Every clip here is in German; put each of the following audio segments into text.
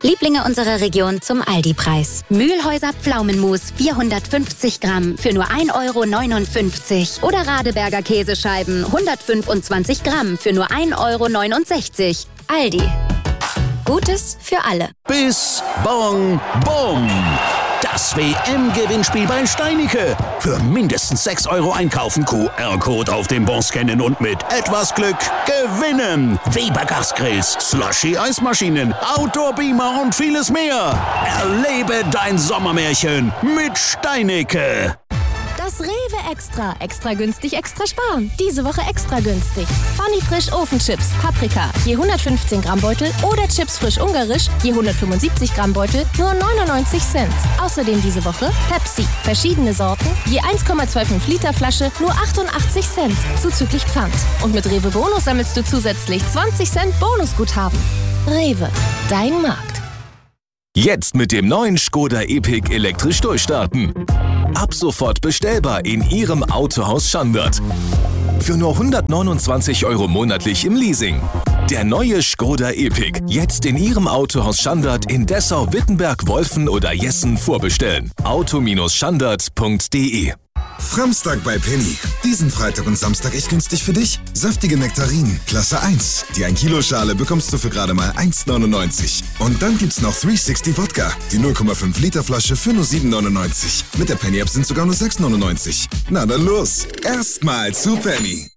Lieblinge unserer Region zum Aldi-Preis. Mühlhäuser Pflaumenmus 450 Gramm für nur 1,59 € oder Radeberger Käsescheiben 125 Gramm für nur 1,69 €. Aldi. Gutes für alle. Bis Bon Bom. Das WM-Gewinnspiel bei Steinicke. Für mindestens 6 € einkaufen, QR-Code auf dem Bon scannen und mit etwas Glück gewinnen. Weber Gasgrills, Slushy-Eismaschinen, Outdoor-Beamer und vieles mehr. Erlebe dein Sommermärchen mit Steinicke. Das Rewe Extra. Extra günstig, extra sparen. Diese Woche extra günstig. Funny Frisch Ofenchips, Paprika, je 115 Gramm Beutel oder Chips frisch ungarisch, je 175 Gramm Beutel, nur 99 Cent. Außerdem diese Woche Pepsi, verschiedene Sorten, je 1,25 Liter Flasche, nur 88 Cent, zuzüglich Pfand. Und mit Rewe Bonus sammelst du zusätzlich 20 Cent Bonusguthaben. Rewe, dein Markt. Jetzt mit dem neuen Škoda Epiq elektrisch durchstarten. Ab sofort bestellbar in Ihrem Autohaus Schandert. Für nur 129 € monatlich im Leasing. Der neue Škoda Epiq. Jetzt in Ihrem Autohaus Schandert in Dessau, Wittenberg, Wolfen oder Jessen vorbestellen. auto-schandert.de. Framstag bei Penny. Diesen Freitag und Samstag echt günstig für dich. Saftige Nektarinen, Klasse 1. Die 1 Kilo Schale bekommst du für gerade mal 1,99. Und dann gibt's noch 360 Wodka. Die 0,5 Liter Flasche für nur 7,99. Mit der Penny App sind sogar nur 6,99. Na dann los. Erstmal zu Penny.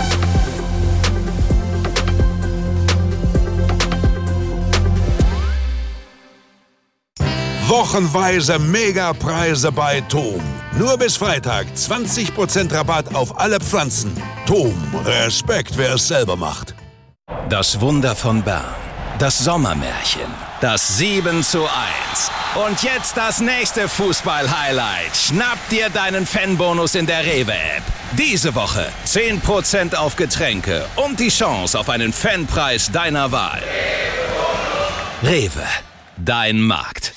Wochenweise Megapreise bei Thom. Nur bis Freitag 20% Rabatt auf alle Pflanzen. Thom, Respekt, wer es selber macht. Das Wunder von Bern. Das Sommermärchen. Das 7:1. Und jetzt das nächste Fußball-Highlight. Schnapp dir deinen Fanbonus in der Rewe-App. Diese Woche 10% auf Getränke und die Chance auf einen Fanpreis deiner Wahl. Rewe, dein Markt.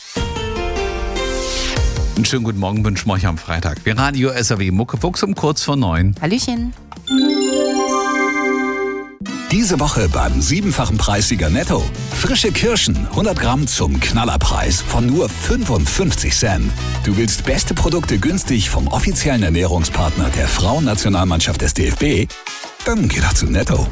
Einen schönen guten Morgen wünschen wir euch am Freitag. Wir Radio SAW Muckefuchs um kurz vor 9. Hallöchen. Diese Woche beim 7-fachen Preissieger Netto. Frische Kirschen, 100 Gramm zum Knallerpreis von nur 55 Cent. Du willst beste Produkte günstig vom offiziellen Ernährungspartner der Frauennationalmannschaft des DFB? Dann geh doch zu Netto.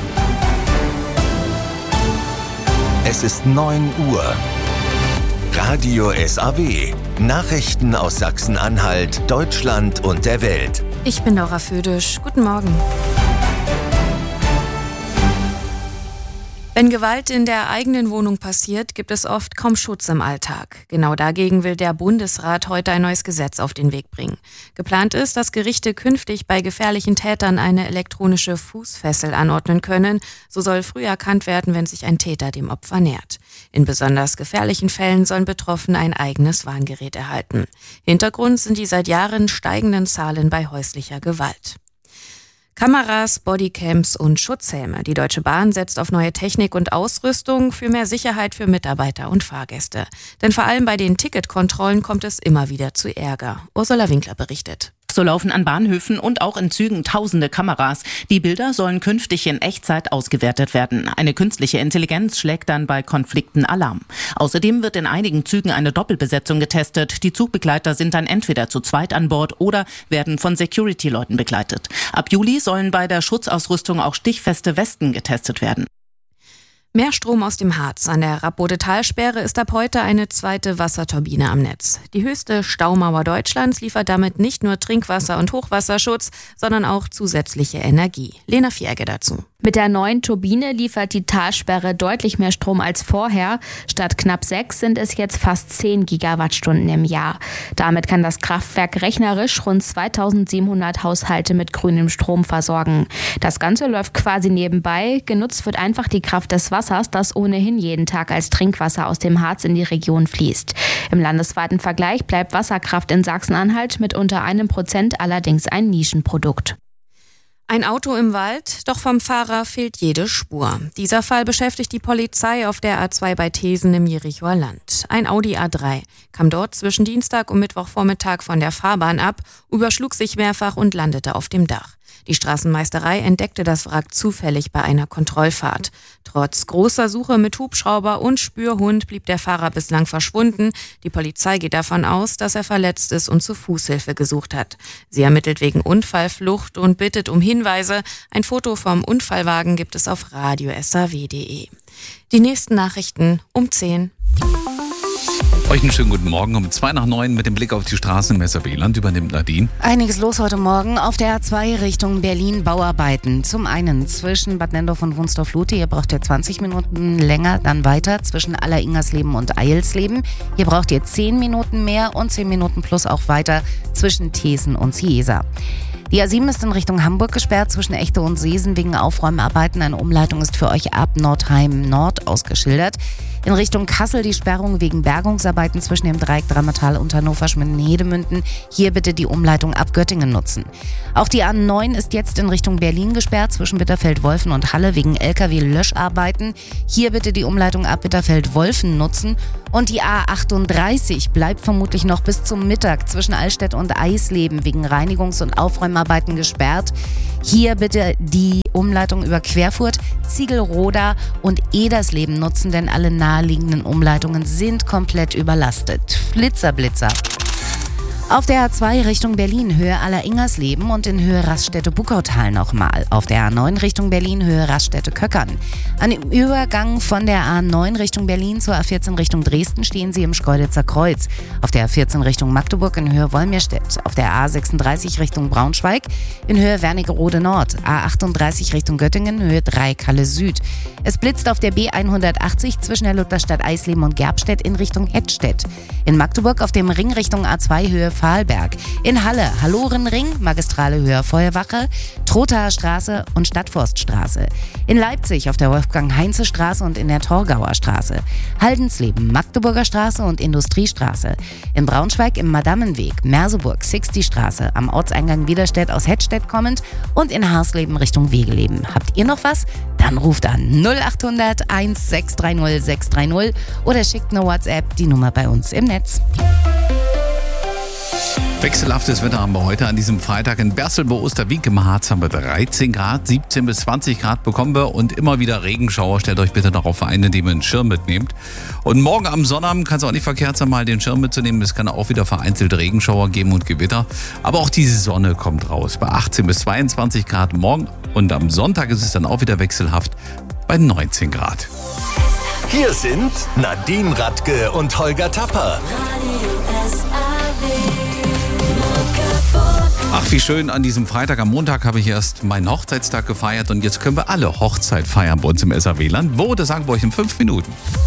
Es ist 9 Uhr. Radio SAW. Nachrichten aus Sachsen-Anhalt, Deutschland und der Welt. Ich bin Laura Födisch. Guten Morgen. Wenn Gewalt in der eigenen Wohnung passiert, gibt es oft kaum Schutz im Alltag. Genau dagegen will der Bundesrat heute ein neues Gesetz auf den Weg bringen. Geplant ist, dass Gerichte künftig bei gefährlichen Tätern eine elektronische Fußfessel anordnen können. So soll früh erkannt werden, wenn sich ein Täter dem Opfer nähert. In besonders gefährlichen Fällen sollen Betroffene ein eigenes Warngerät erhalten. Hintergrund sind die seit Jahren steigenden Zahlen bei häuslicher Gewalt. Kameras, Bodycams und Schutzhelme. Die Deutsche Bahn setzt auf neue Technik und Ausrüstung für mehr Sicherheit für Mitarbeiter und Fahrgäste. Denn vor allem bei den Ticketkontrollen kommt es immer wieder zu Ärger. Ursula Winkler berichtet. So laufen an Bahnhöfen und auch in Zügen tausende Kameras. Die Bilder sollen künftig in Echtzeit ausgewertet werden. Eine künstliche Intelligenz schlägt dann bei Konflikten Alarm. Außerdem wird in einigen Zügen eine Doppelbesetzung getestet. Die Zugbegleiter sind dann entweder zu zweit an Bord oder werden von Security-Leuten begleitet. Ab Juli sollen bei der Schutzausrüstung auch stichfeste Westen getestet werden. Mehr Strom aus dem Harz. An der Rappbode-Talsperre ist ab heute eine zweite Wasserturbine am Netz. Die höchste Staumauer Deutschlands liefert damit nicht nur Trinkwasser- und Hochwasserschutz, sondern auch zusätzliche Energie. Lena Fierge dazu. Mit der neuen Turbine liefert die Talsperre deutlich mehr Strom als vorher. Statt knapp 6 sind es jetzt fast 10 Gigawattstunden im Jahr. Damit kann das Kraftwerk rechnerisch rund 2700 Haushalte mit grünem Strom versorgen. Das Ganze läuft quasi nebenbei. Genutzt wird einfach die Kraft des Wassers, das ohnehin jeden Tag als Trinkwasser aus dem Harz in die Region fließt. Im landesweiten Vergleich bleibt Wasserkraft in Sachsen-Anhalt mit unter 1% allerdings ein Nischenprodukt. Ein Auto im Wald, doch vom Fahrer fehlt jede Spur. Dieser Fall beschäftigt die Polizei auf der A2 bei Thesen im Jerichoer Land. Ein Audi A3 kam dort zwischen Dienstag und Mittwochvormittag von der Fahrbahn ab, überschlug sich mehrfach und landete auf dem Dach. Die Straßenmeisterei entdeckte das Wrack zufällig bei einer Kontrollfahrt. Trotz großer Suche mit Hubschrauber und Spürhund blieb der Fahrer bislang verschwunden. Die Polizei geht davon aus, dass er verletzt ist und zu Fußhilfe gesucht hat. Sie ermittelt wegen Unfallflucht und bittet um Hinweise. Ein Foto vom Unfallwagen gibt es auf radio-saw.de. Die nächsten Nachrichten um 10. Euch einen schönen guten Morgen um 8:02 mit dem Blick auf die Straßen im SAW-Land übernimmt Nadine. Einiges los heute Morgen auf der A2 Richtung Berlin, Bauarbeiten. Zum einen zwischen Bad Nendorf und Wunstorf-Lute, hier braucht ihr 20 Minuten länger, dann weiter zwischen Alleringersleben und Eilsleben. Hier braucht ihr 10 Minuten mehr und 10 Minuten plus auch weiter zwischen Thesen und Ciesa. Die A7 ist in Richtung Hamburg gesperrt, zwischen Echte und Seesen wegen Aufräumarbeiten. Eine Umleitung ist für euch ab Nordheim Nord ausgeschildert. In Richtung Kassel die Sperrung wegen Bergungsarbeiten zwischen dem Dreieck Dreimatal und Hannover-Schmitten-Hedemünden. Hier bitte die Umleitung ab Göttingen nutzen. Auch die A9 ist jetzt in Richtung Berlin gesperrt, zwischen Bitterfeld-Wolfen und Halle wegen LKW-Löscharbeiten. Hier bitte die Umleitung ab Bitterfeld-Wolfen nutzen. Und die A38 bleibt vermutlich noch bis zum Mittag zwischen Allstedt und Eisleben wegen Reinigungs- und Aufräumarbeiten gesperrt. Hier bitte die Umleitung über Querfurt, Ziegelroda und Edersleben nutzen, denn alle naheliegenden Umleitungen sind komplett überlastet. Blitzer. Auf der A2 Richtung Berlin, Höhe Alleringersleben und in Höhe Raststätte-Buckautal nochmal. Auf der A9 Richtung Berlin, Höhe Raststätte-Köckern. An dem Übergang von der A9 Richtung Berlin zur A14 Richtung Dresden stehen Sie im Schkeuditzer Kreuz. Auf der A14 Richtung Magdeburg in Höhe Wolmirstedt. Auf der A36 Richtung Braunschweig in Höhe Wernigerode Nord. A38 Richtung Göttingen, Höhe 3 Kalle Süd. Es blitzt auf der B180 zwischen der Lutherstadt Eisleben und Gerbstedt in Richtung Hettstedt. In Magdeburg auf dem Ring Richtung A2 Höhe Fahlberg. In Halle Hallorenring, Magistrale Höher Feuerwache, Trothaer Straße und Stadtforststraße. In Leipzig auf der Wolfgang-Heinze-Straße und in der Torgauer Straße. Haldensleben, Magdeburger Straße und Industriestraße. In Braunschweig im Madammenweg, Merseburg, Sixty-Straße, am Ortseingang Widerstedt aus Hettstedt kommend und in Harsleben Richtung Wegeleben. Habt ihr noch was? Dann ruft an 0800 1630 630 oder schickt eine WhatsApp, die Nummer bei uns im Netz. Wechselhaftes Wetter haben wir heute an diesem Freitag in Bersel bei Osterwieck. Im Harz haben wir 13 Grad, 17 bis 20 Grad bekommen wir und immer wieder Regenschauer. Stellt euch bitte darauf ein, indem ihr einen Schirm mitnehmt. Und morgen am Sonnabend kann es auch nicht verkehrt sein, mal den Schirm mitzunehmen. Es kann auch wieder vereinzelt Regenschauer geben und Gewitter. Aber auch die Sonne kommt raus bei 18 bis 22 Grad morgen. Und am Sonntag ist es dann auch wieder wechselhaft bei 19 Grad. Hier sind Nadine Radke und Holger Tapper. Ach, wie schön, an diesem Freitag. Am Montag habe ich erst meinen Hochzeitstag gefeiert und jetzt können wir alle Hochzeit feiern bei uns im SAW-Land. Wo? Das sagen wir euch in 5 Minuten.